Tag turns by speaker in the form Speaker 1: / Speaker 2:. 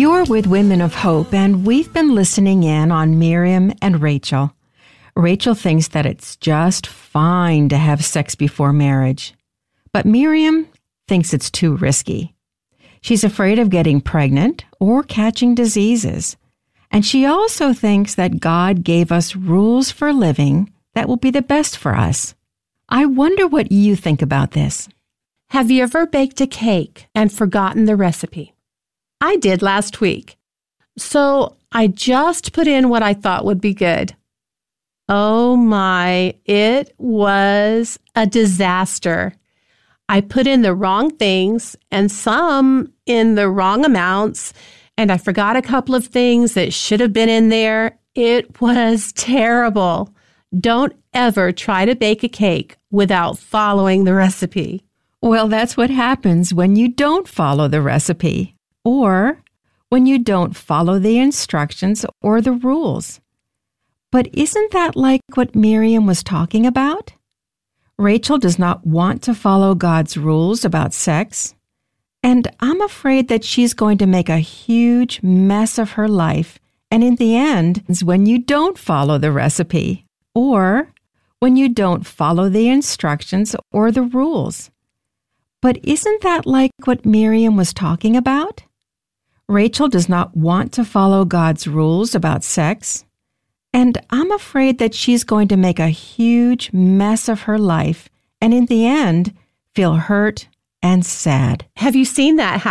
Speaker 1: You're with Women of Hope, and we've been listening in on Miriam and Rachel. Rachel thinks that it's just fine to have sex before marriage, but Miriam thinks it's too risky. She's afraid of getting pregnant or catching diseases, and she also thinks that God gave us rules for living that will be the best for us. I wonder what you think about this.
Speaker 2: Have you ever baked a cake and forgotten the recipe? I did last week. So I just put in what I thought would be good. Oh my, it was a disaster. I put in the wrong things and some in the wrong amounts, and I forgot a couple of things that should have been in there. It was terrible. Don't ever try to bake a cake without following the recipe.
Speaker 1: Well, that's what happens when you don't follow the recipe, or when you don't follow the instructions or the rules. But isn't that like what Miriam was talking about? Rachel does not want to follow God's rules about sex, and I'm afraid that she's going to make a huge mess of her life, and in the end, it's when you don't follow the recipe, or when you don't follow the instructions or the rules. But isn't that like what Miriam was talking about? Rachel does not want to follow God's rules about sex, and I'm afraid that she's going to make a huge mess of her life and in the end feel hurt and sad.
Speaker 2: Have you seen that